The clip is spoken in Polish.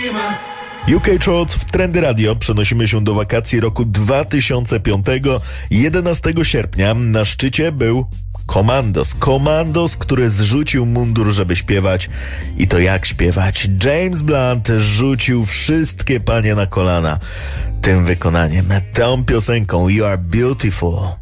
UK Charts w Trendy Radio. Przenosimy się do wakacji roku 2005. 11 sierpnia na szczycie był Komandos, który zrzucił mundur, żeby śpiewać. I to jak śpiewać? James Blunt rzucił wszystkie panie na kolana tym wykonaniem, tą piosenką You Are Beautiful.